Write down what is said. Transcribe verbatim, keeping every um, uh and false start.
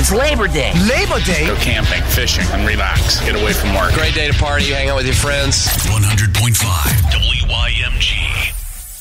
It's Labor Day. Labor Day? Go camping, fishing, and relax. Get away from work. Great day to party, hang out with your friends. one hundred point five W Y M G.